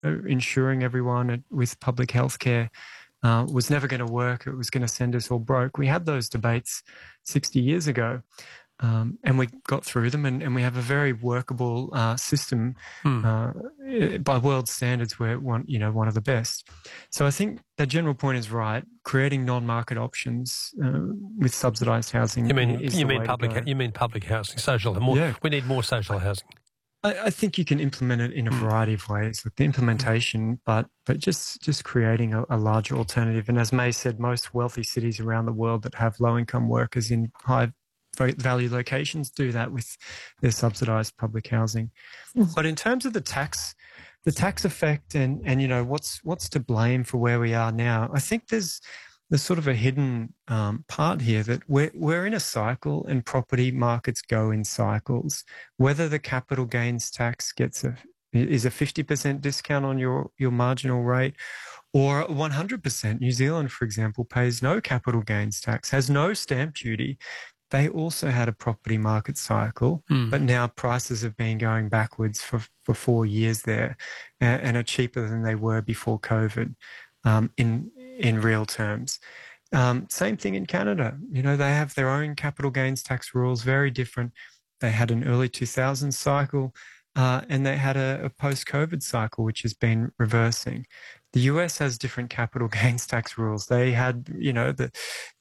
insuring everyone with public health care was never going to work. It was going to send us all broke. We had those debates 60 years ago. And we got through them, and we have a very workable system. By world standards, we're one of the best. So I think the general point is right. Creating non-market options with subsidised housing. You mean public housing, social more. Yeah. We need more social housing. I think you can implement it in a variety of ways, like the implementation, but just creating a larger alternative. And as May said, most wealthy cities around the world that have low-income workers in high value locations do that with their subsidised public housing. But in terms of the tax effect and what's to blame for where we are now, I think there's sort of a hidden part here that we're in a cycle, and property markets go in cycles. Whether the capital gains tax is a 50% discount on your marginal rate, or 100%. New Zealand, for example, pays no capital gains tax, has no stamp duty. They also had a property market cycle, but now prices have been going backwards for 4 years there, and are cheaper than they were before COVID in real terms. Same thing in Canada. They have their own capital gains tax rules, very different. They had an early 2000s cycle, and they had a post-COVID cycle, which has been reversing. The US has different capital gains tax rules. They had, the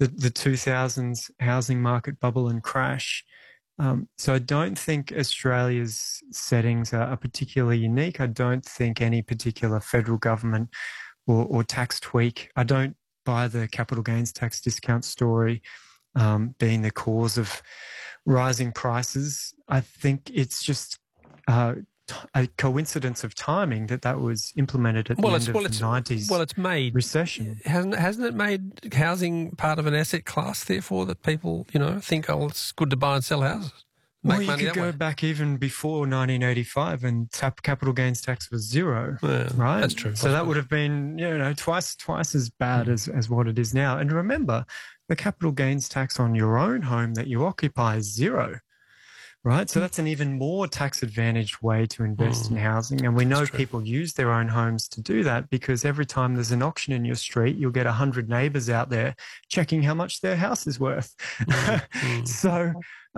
2000s housing market bubble and crash. So I don't think Australia's settings are particularly unique. I don't think any particular federal government or tax tweak. I don't buy the capital gains tax discount story being the cause of rising prices. I think it's just a coincidence of timing that was implemented at the end of the 90s recession. Hasn't it made housing part of an asset class, therefore, that people, think, it's good to buy and sell houses? Well, you could go back even before 1985 and capital gains tax was zero, right? That's true. So that would have been, twice as bad as what it is now. And remember, the capital gains tax on your own home that you occupy is zero. Right. So that's an even more tax advantaged way to invest in housing. And we know people use their own homes to do that, because every time there's an auction in your street, you'll get 100 neighbours out there checking how much their house is worth. So,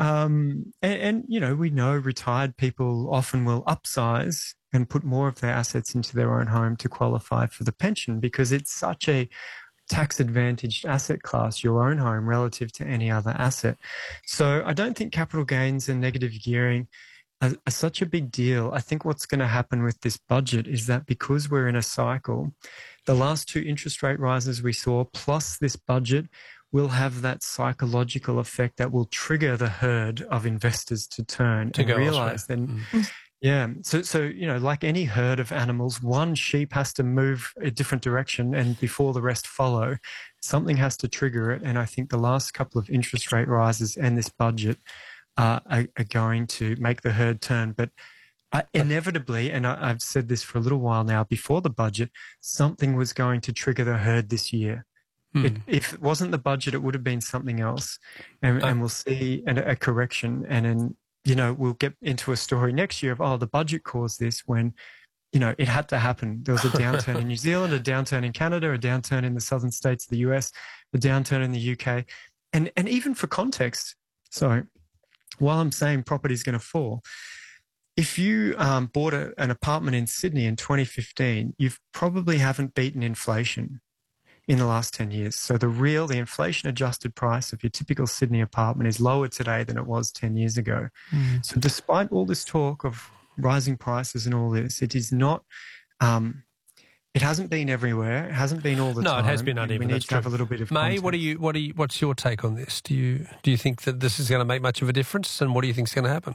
we know retired people often will upsize and put more of their assets into their own home to qualify for the pension, because it's such a tax-advantaged asset class, your own home, relative to any other asset. So I don't think capital gains and negative gearing are such a big deal. I think what's going to happen with this budget is that because we're in a cycle, the last 2 interest rate rises we saw, plus this budget, will have that psychological effect that will trigger the herd of investors to turn and realise then... Yeah. So, like any herd of animals, one sheep has to move a different direction, and before the rest follow, something has to trigger it. And I think the last couple of interest rate rises and this budget are going to make the herd turn. But inevitably, and I've said this for a little while now, before the budget, something was going to trigger the herd this year. If it wasn't the budget, it would have been something else. And we'll see a correction, and then we'll get into a story next year of, the budget caused this, when, it had to happen. There was a downturn in New Zealand, a downturn in Canada, a downturn in the southern states of the US, a downturn in the UK. And even for context, so while I'm saying property is going to fall, if you bought an apartment in Sydney in 2015, you probably haven't beaten inflation in the last 10 years. So the inflation-adjusted price of your typical Sydney apartment is lower today than it was 10 years ago. So despite all this talk of rising prices and all this, it is not... it hasn't been everywhere. It hasn't been all the time. No, it has been uneven. We need to have a little bit of May, context. what's your take on this? Do you think that this is going to make much of a difference, and what do you think is going to happen?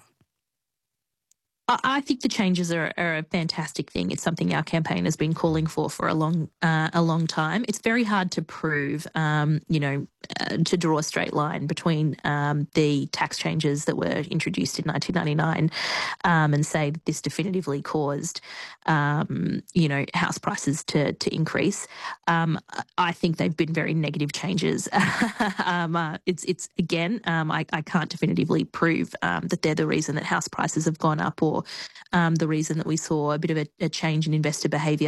I think the changes are a fantastic thing. It's something our campaign has been calling for a long time. It's very hard to prove, to draw a straight line between the tax changes that were introduced in 1999 and say that this definitively caused, house prices to increase. I think they've been very negative changes. It's again, I can't definitively prove that they're the reason that house prices have gone up or the reason that we saw a bit of a change in investor behaviour